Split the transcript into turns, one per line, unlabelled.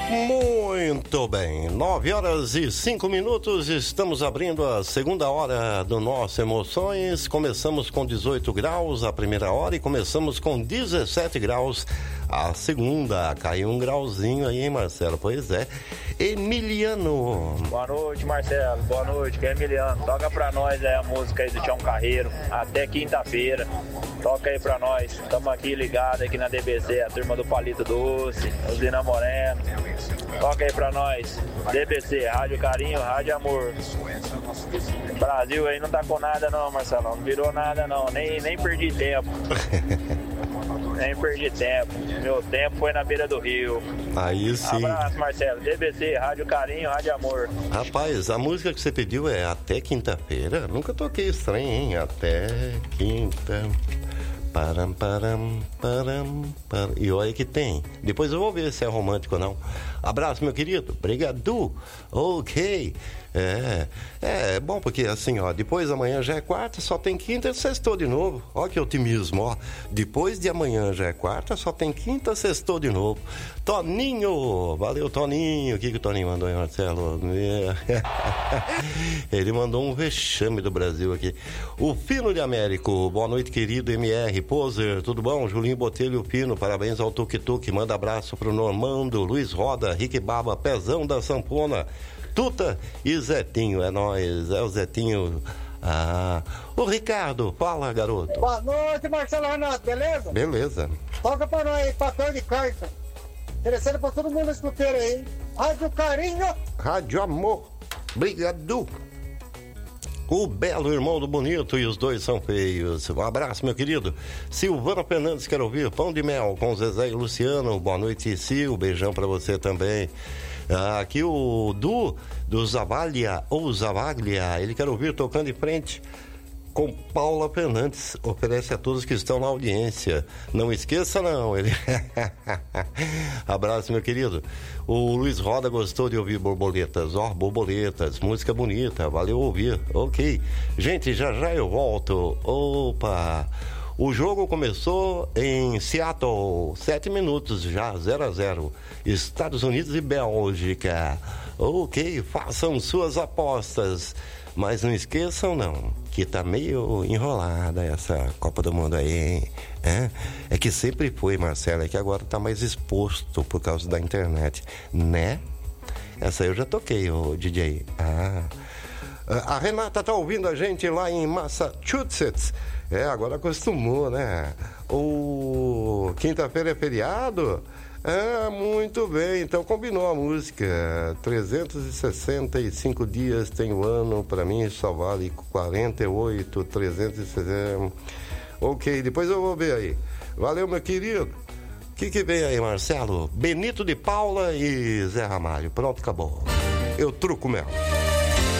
Muito bem, 9h05, estamos abrindo a segunda hora do nosso Emoções. Começamos com 18 graus a primeira hora e começamos com 17 graus a segunda. Caiu um grauzinho aí, hein, Marcelo? Pois é. Emiliano.
Boa noite, Marcelo. Boa noite, que é Emiliano. Toca pra nós aí a música aí do Tião Carreiro. Até quinta-feira. Toca aí pra nós. Estamos aqui ligados aqui na DBC, a turma do Palito Doce, Osina Moreno. Toca aí pra nós. DBC, Rádio Carinho, Rádio Amor. Brasil aí não tá com nada não, Marcelo. Não virou nada não. Nem perdi tempo. Nem perdi tempo. Meu tempo foi na beira do rio.
Aí sim.
Abraço, Marcelo. DBC, Rádio Carinho, Rádio Amor.
Rapaz, a música que você pediu é Até Quinta-feira. Nunca toquei estranho, hein? Até quinta. Param. E olha que tem. Depois eu vou ver se é romântico ou não. Abraço, meu querido. Obrigado. Ok. É bom porque assim, ó, depois de amanhã já é quarta, só tem quinta e sextou de novo. Ó que otimismo, ó. Depois de amanhã já é quarta, só tem quinta, sextou de novo. Toninho, valeu Toninho. O que o Toninho mandou aí, Marcelo? Ele mandou um vexame do Brasil aqui. O Fino de Américo, boa noite, querido MR Poser, tudo bom? Julinho Botelho Pino, parabéns ao Tuk Tuk, manda abraço pro Normando, Luiz Roda, Rick Baba, Pezão da Sampona, Tuta e Zetinho, é nóis, é o Zetinho. O Ricardo, fala, garoto.
Boa noite, Marcelo Renato, beleza?
Beleza.
Toca pra nós aí, papel de carta. Interessante pra todo mundo escutar aí. Rádio Carinho.
Rádio Amor, obrigado. O belo irmão do bonito e os dois são feios. Um abraço, meu querido. Silvana Fernandes quer ouvir Pão de Mel com Zezé e Luciano. Boa noite, Sil. Beijão pra você também. Aqui o do Zavaglia, ou Zavaglia, ele quer ouvir Tocando em Frente com Paula Fernandes. Oferece a todos que estão na audiência. Não esqueça não, ele... Abraço, meu querido. O Luiz Roda gostou de ouvir Borboletas. Borboletas, música bonita, valeu ouvir. Ok. Gente, já eu volto. Opa! O jogo começou em Seattle, 7 minutos já, 0-0. Estados Unidos e Bélgica. Ok, façam suas apostas. Mas não esqueçam não, que tá meio enrolada essa Copa do Mundo aí, hein? É que sempre foi, Marcelo, é que agora tá mais exposto por causa da internet, né? Essa eu já toquei, ô DJ. A Renata tá ouvindo a gente lá em Massachusetts. Agora acostumou, né? Quinta-feira é feriado? Muito bem, então combinou a música. 365 dias tem o ano, pra mim só vale 48, 360. Ok, depois eu vou ver aí. Valeu, meu querido. O que vem aí, Marcelo? Benito de Paula e Zé Ramalho. Pronto, acabou. Eu truco mesmo.